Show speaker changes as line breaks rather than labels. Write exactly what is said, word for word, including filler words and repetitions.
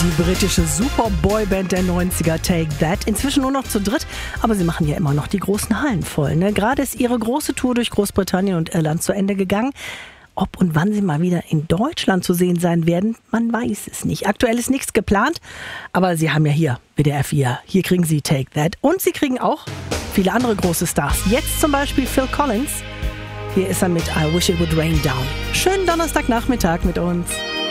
Die britische Superboyband der neunziger, Take That. Inzwischen nur noch zu dritt, aber sie machen ja immer noch die großen Hallen voll. Ne? Gerade ist ihre große Tour durch Großbritannien und Irland zu Ende gegangen. Ob und wann sie mal wieder in Deutschland zu sehen sein werden, man weiß es nicht. Aktuell ist nichts geplant, aber sie haben ja hier W D R vier. Hier kriegen sie Take That und sie kriegen auch viele andere große Stars. Jetzt zum Beispiel Phil Collins. Hier ist er mit I Wish It Would Rain Down. Schönen Donnerstagnachmittag mit uns.